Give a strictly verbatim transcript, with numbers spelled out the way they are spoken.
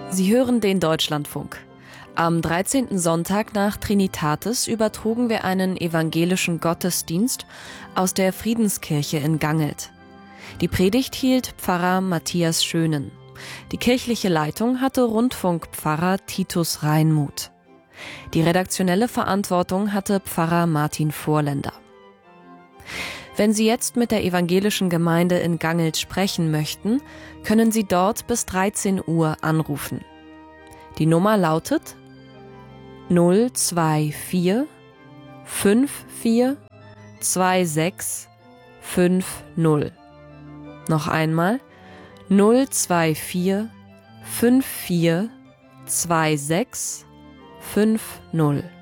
Sie hören den Deutschlandfunk. Am dreizehnten Sonntag nach Trinitatis übertrugen wir einen evangelischen Gottesdienst aus der Friedenskirche in Gangelt. Die Predigt hielt Pfarrer Matthias Schönen. Die kirchliche Leitung hatte Rundfunkpfarrer Titus Reinmuth. Die redaktionelle Verantwortung hatte Pfarrer Martin Vorländer. Wenn Sie jetzt mit der evangelischen Gemeinde in Gangelt sprechen möchten, können Sie dort bis dreizehn Uhr anrufen. Die Nummer lautet null zwei vier fünf vier zwei sechs fünf null. Noch einmal null zwei vier fünf vier zwei sechs fünf null.